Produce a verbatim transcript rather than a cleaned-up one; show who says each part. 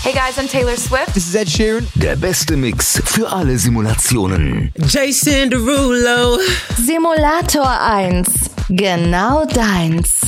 Speaker 1: Hey guys, I'm Taylor Swift.
Speaker 2: This is Ed Sheeran.
Speaker 3: Der beste Mix für alle Simulationen.
Speaker 4: Jason Derulo.
Speaker 5: Simulator eins. Genau deins.